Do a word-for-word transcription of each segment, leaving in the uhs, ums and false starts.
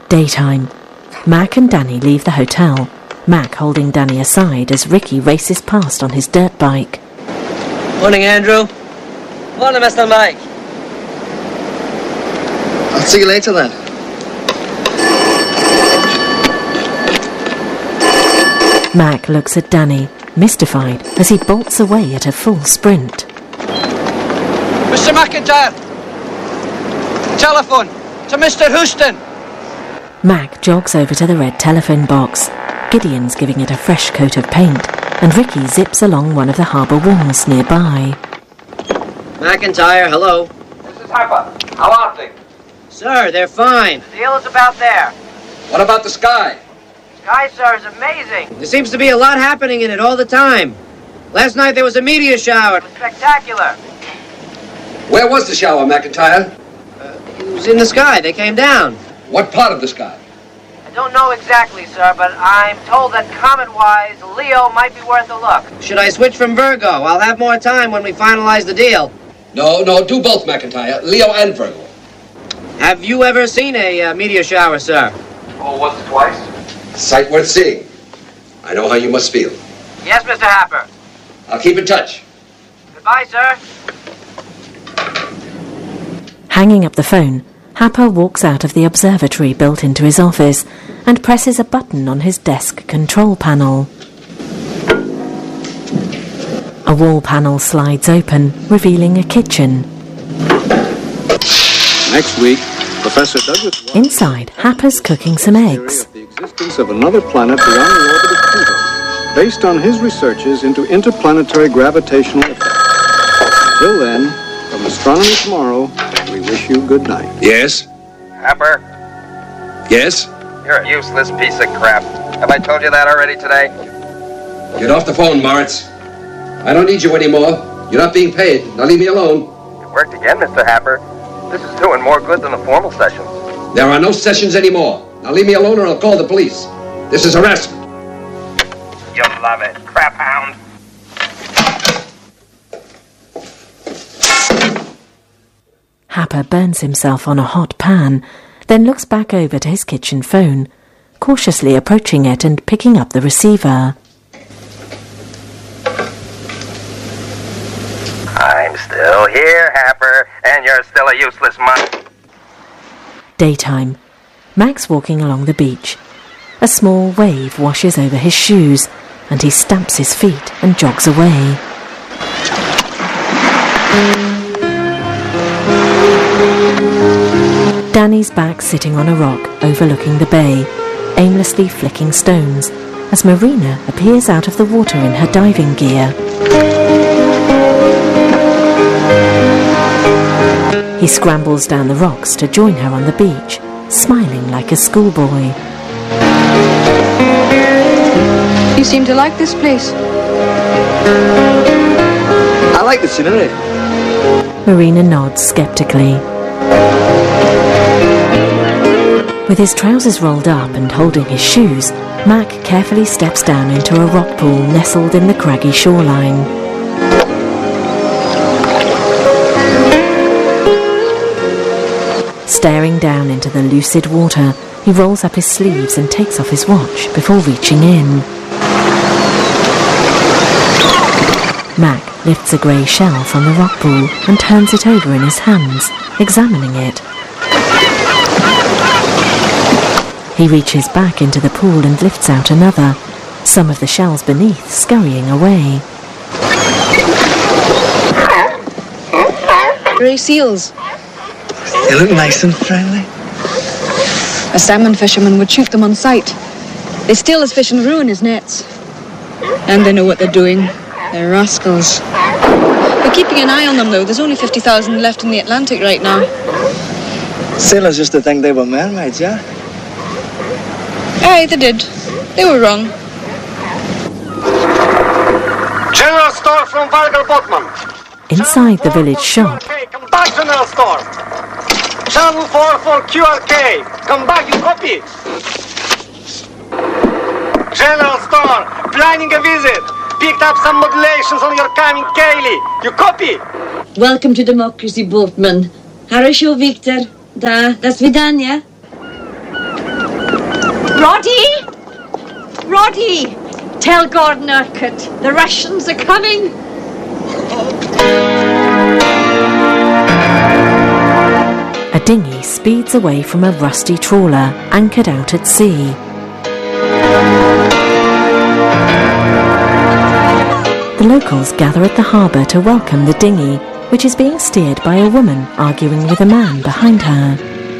Daytime. Mac and Danny leave the hotel, Mac holding Danny aside as Ricky races past on his dirt bike. Morning, Andrew. Morning, Mister Mike. I'll see you later, then. Mac looks at Danny, mystified, as he bolts away at a full sprint. Mister McIntyre! Telephone to Mister Houston! Mac jogs over to the red telephone box. Gideon's giving it a fresh coat of paint, and Ricky zips along one of the harbour walls nearby. McIntyre, hello. This is Harper. How are things? Sir, they're fine. The deal is about there. What about the sky? Sky, sir, is amazing. There seems to be a lot happening in it all the time. Last night there was a meteor shower. It was spectacular. Where was the shower, McIntyre? Uh, it was in the sky. They came down. What part of the sky? I don't know exactly, sir, but I'm told that comet-wise, Leo might be worth a look. Should I switch from Virgo? I'll have more time when we finalize the deal. No, no, do both, McIntyre. Leo and Virgo. Have you ever seen a uh, meteor shower, sir? Oh, once or twice? Sight worth seeing. I know how you must feel. Yes, Mister Happer. I'll keep in touch. Goodbye, sir. Hanging up the phone, Happer walks out of the observatory built into his office and presses a button on his desk control panel. A wall panel slides open, revealing a kitchen. Next week, Professor Douglas... Inside, Happer's cooking some eggs. ...the existence of another planet beyond the orbit of Pluto, based on his researches into interplanetary gravitational effects. Till then, from Astronomy Tomorrow, we wish you good night. Yes? Happer, Yes? you're a useless piece of crap. Have I told you that already today? Get off the phone, Moritz. I don't need you anymore. You're not being paid. Now leave me alone. It worked again, Mister Happer. This is doing more good than the formal sessions. There are no sessions anymore. Now leave me alone or I'll call the police. This is harassment. You'll love it, crap hound. Happer burns himself on a hot pan, then looks back over to his kitchen phone, cautiously approaching it and picking up the receiver. I'm still here, Happer, and you're still a useless mutt. Daytime. Mac's walking along the beach. A small wave washes over his shoes, and he stamps his feet and jogs away. Danny's back sitting on a rock overlooking the bay, aimlessly flicking stones, as Marina appears out of the water in her diving gear. He scrambles down the rocks to join her on the beach, smiling like a schoolboy. You seem to like this place. I like the scenery. Marina nods skeptically. With his trousers rolled up and holding his shoes, Mac carefully steps down into a rock pool nestled in the craggy shoreline. Staring down into the lucid water, he rolls up his sleeves and takes off his watch before reaching in. Mac lifts a grey shell from the rock pool and turns it over in his hands, examining it. He reaches back into the pool and lifts out another, some of the shells beneath scurrying away. Grey seals. They look nice and friendly. A salmon fisherman would shoot them on sight. They steal his fish and ruin his nets. And they know what they're doing. They're rascals. We're keeping an eye on them, though. There's only fifty thousand left in the Atlantic right now. Sailors used to think they were mermaids, yeah? Aye, they did. They were wrong. General Store from Valgar Botman. Inside the village shop, Come back, General Store. Channel four for Q R K. Come back, you copy. General Store, planning a visit. Picked up some modulations on your coming Kaylee. You copy? Welcome to democracy, Boatman. Хорошо, Victor. Да, до свидания. Roddy! Roddy! Tell Gordon Urquhart the Russians are coming. A dinghy speeds away from a rusty trawler anchored out at sea. The locals gather at the harbour to welcome the dinghy, which is being steered by a woman arguing with a man behind her.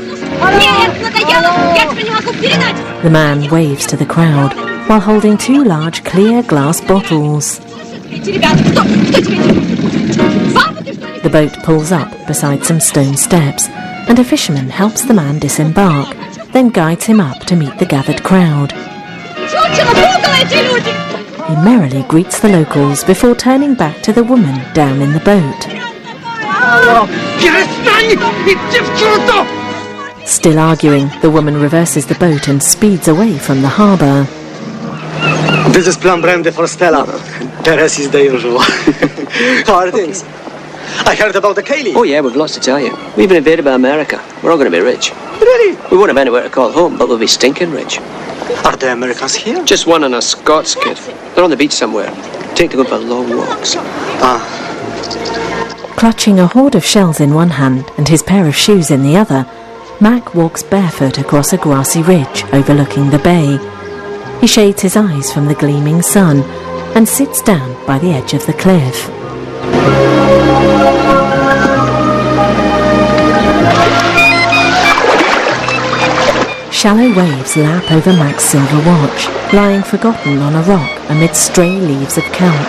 The man waves to the crowd while holding two large clear glass bottles. The boat pulls up beside some stone steps, and a fisherman helps the man disembark, then guides him up to meet the gathered crowd. He merrily greets the locals before turning back to the woman down in the boat. Still arguing, the woman reverses the boat and speeds away from the harbour. This is plum brandy for Stella. The rest is the usual. How are things? I heard about the Kaylee. Oh yeah, we've lots to tell you. We've been invaded by America. We're all going to be rich. Really? We won't have anywhere to call home, but we'll be stinking rich. Are the Americans here? Just one and a Scots kid. They're on the beach somewhere. Take to go for long walks. Ah. Clutching a hoard of shells in one hand and his pair of shoes in the other, Mac walks barefoot across a grassy ridge overlooking the bay. He shades his eyes from the gleaming sun and sits down by the edge of the cliff. Shallow waves lap over Mac's silver watch, lying forgotten on a rock amid stray leaves of kelp.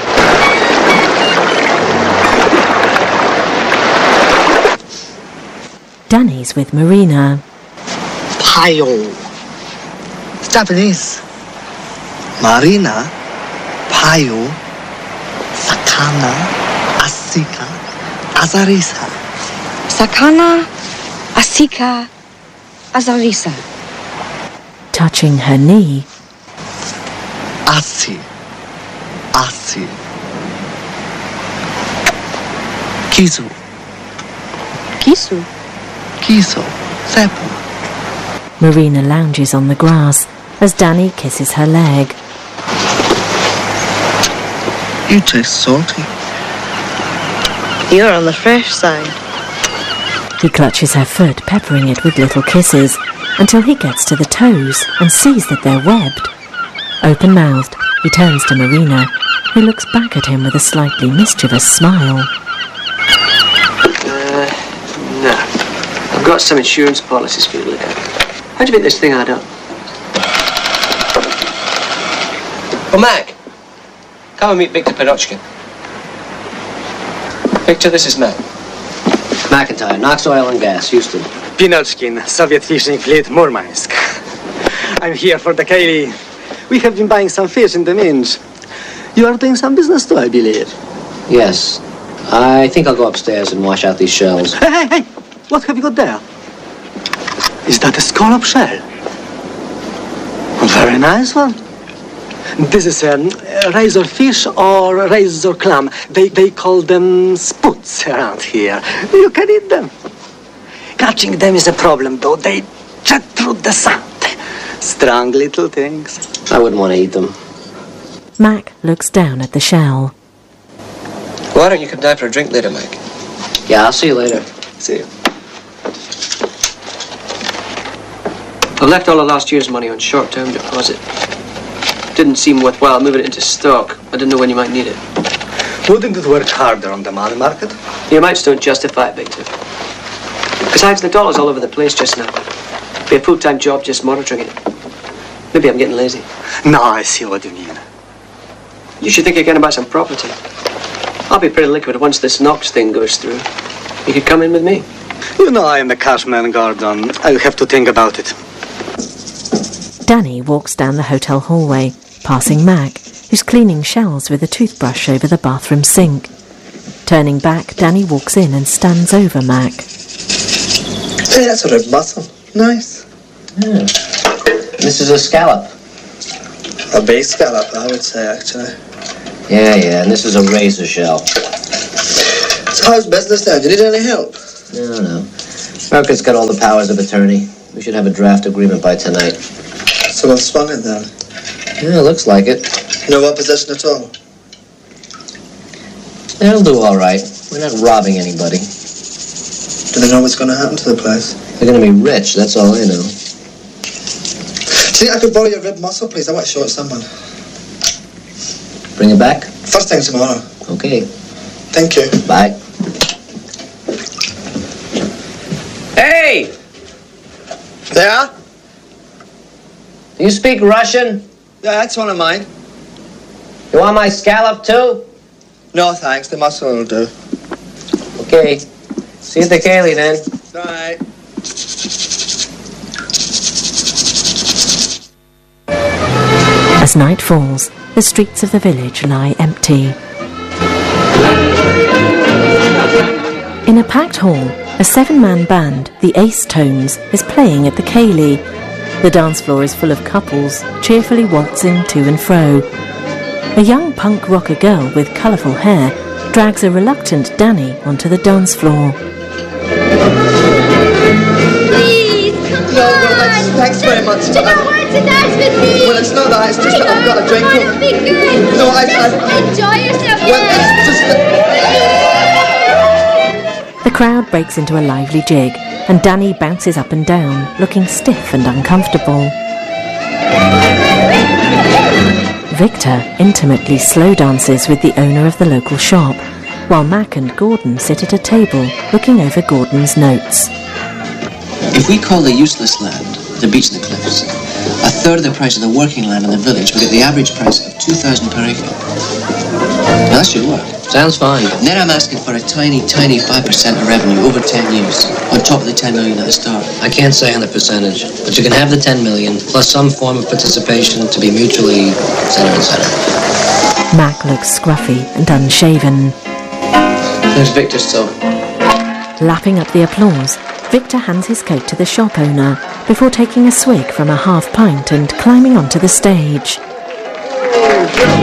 Danny's with Marina. Payo. Japanese. Marina. Payo. Sakana. Asika. Azarisa. Sakana. Asika. Azarisa. Touching her knee. Asi. Asi. Kisu. Kisu. Kiso. Sepu. Marina lounges on the grass as Danny kisses her leg. You taste salty. You're on the fresh side. He clutches her foot, peppering it with little kisses, until he gets to the toes and sees that they're webbed. Open-mouthed, he turns to Marina, who looks back at him with a slightly mischievous smile. Uh, no. I've got some insurance policies for you to look at. How do you think this thing add up? Oh, Mac! Come and meet Victor Pirochkin. Victor, this is Mac. McIntyre, Knox Oil and Gas, Houston. Pinochkin, Soviet Fishing Fleet, Murmansk. I'm here for the Kaylee. We have been buying some fish in the Minge. You are doing some business too, I believe. Yes. I think I'll go upstairs and wash out these shells. Hey, hey, hey! What have you got there? Is that a scallop shell? A very nice one. This is a um, razor fish or razor clam. They, they call them spoots around here. You can eat them. Catching them is a problem, though. They jet through the sand. Strong little things. I wouldn't want to eat them. Mac looks down at the shell. Why don't you come down for a drink later, Mac? Yeah, I'll see you later. See you. I left all of last year's money on short-term deposit. Didn't seem worthwhile moving it into stock. I didn't know when you might need it. Wouldn't it work harder on the money market? Your amounts don't justify it, Victor. Besides, the dollar's all over the place just now. Be a full-time job just monitoring it. Maybe I'm getting lazy. No, I see what you mean. You should think again about some property. I'll be pretty liquid once this Knox thing goes through. You could come in with me. You know I am a cashman, Gordon. I'll have to think about it. Danny walks down the hotel hallway, passing Mac, who's cleaning shells with a toothbrush over the bathroom sink. Turning back, Danny walks in and stands over Mac. Hey, that's a red bottle. Nice. Yeah. This is a scallop. A bay scallop, I would say, actually. Yeah, yeah, and this is a razor shell. So how's business now? Do you need any help? No, no. Urquhart's got all the powers of attorney. We should have a draft agreement by tonight. So I've spun it then? Yeah, looks like it. No opposition at all? They'll do all right. We're not robbing anybody. Do they know what's going to happen to the place? They're going to be rich, that's all I know. Do you think I could borrow your rib muscle, please? I want to show it someone. Bring it back? First thing tomorrow. Okay. Thank you. Bye. Hey! There? Do you speak Russian? Yeah, that's one of mine. You want my scallop too? No, thanks. The muscle will do. Okay. See you at the Cayley then. All right. As night falls, the streets of the village lie empty. In a packed hall, a seven-man band, the Ace Tones, is playing at the Cayley. The dance floor is full of couples, cheerfully waltzing to and fro. A young punk rocker girl with colourful hair drags a reluctant Danny onto the dance floor. Please, come No, on! well, thanks, thanks very much. Do you know what to dance with me? Well, it's not that. It's just that I've got a drink. Come on, be good. No, I- Just I- enjoy yourself. Well, yeah. it's just that... The crowd breaks into a lively jig, and Danny bounces up and down, looking stiff and uncomfortable. Victor intimately slow dances with the owner of the local shop, while Mac and Gordon sit at a table looking over Gordon's notes. If we call the useless land the beach and the cliffs a third of the price of the working land in the village, we get the average price of two thousand per acre. Now that should work. Sounds fine. Then I'm asking for a tiny, tiny five percent of revenue over ten years, on top of the ten million at the start. I can't say on the percentage, but you can have the ten million plus some form of participation to be mutually center and center. Mac looks scruffy and unshaven. There's Victor still. Lapping up the applause, Victor hands his coat to the shop owner before taking a swig from a half pint and climbing onto the stage.